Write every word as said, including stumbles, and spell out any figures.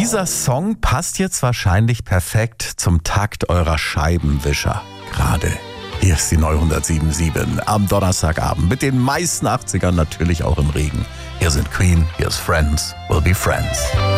Dieser Song passt jetzt wahrscheinlich perfekt zum Takt eurer Scheibenwischer. Gerade. Hier ist die Neu hundertsieben Komma sieben am Donnerstagabend mit den meisten achtzigern natürlich auch im Regen. Hier sind Queen, hier ist Friends, Will Be Friends.